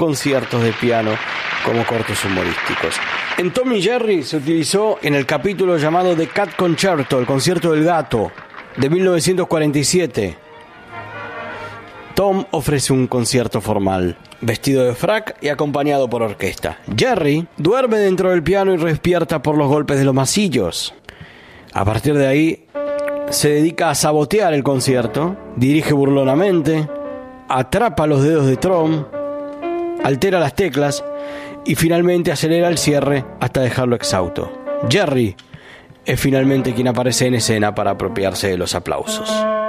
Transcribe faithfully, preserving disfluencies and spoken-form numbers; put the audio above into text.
conciertos de piano como cortos humorísticos. En Tom y Jerry se utilizó en el capítulo llamado The Cat Concerto, el concierto del gato, de mil novecientos cuarenta y siete. Tom ofrece un concierto formal, vestido de frac y acompañado por orquesta. Jerry duerme dentro del piano y despierta por los golpes de los masillos. A partir de ahí, se dedica a sabotear el concierto, dirige burlonamente, atrapa los dedos de Tom, altera las teclas y finalmente acelera el cierre hasta dejarlo exhausto. Jerry es finalmente quien aparece en escena para apropiarse de los aplausos.